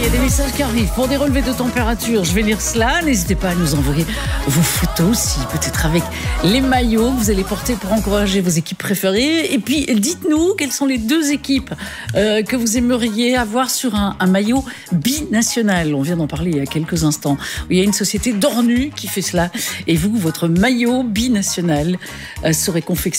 y a des messages qui arrivent pour des relevés de température. Je vais lire cela. N'hésitez pas à nous envoyer vos photos aussi, peut-être avec les maillots que vous allez porter pour encourager vos équipes préférées. Et puis, dites-nous quelles sont les 2 équipes que vous aimeriez avoir sur un maillot binational. On vient d'en parler il y a quelques instants. Il y a une société d'Ornu qui fait cela. Et vous, votre maillot binational serait confectionné